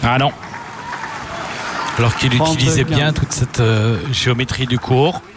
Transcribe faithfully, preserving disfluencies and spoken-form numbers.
Ah non. Alors qu'il utilisait bien toute cette euh, géométrie du cours.